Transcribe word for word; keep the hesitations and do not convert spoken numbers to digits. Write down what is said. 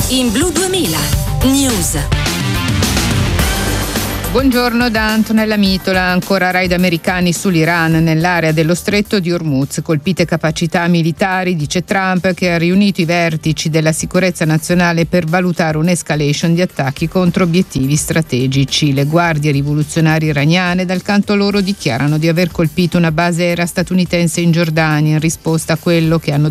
in Blu duemila News. Buongiorno da Antonella Mitola. Ancora raid americani sull'Iran nell'area dello stretto di Hormuz. Colpite capacità militari, dice Trump, che ha riunito i vertici della sicurezza nazionale per valutare un'escalation di attacchi contro obiettivi strategici. Le guardie rivoluzionarie iraniane dal canto loro dichiarano di aver colpito una base aerea statunitense in Giordania in risposta a quello che hanno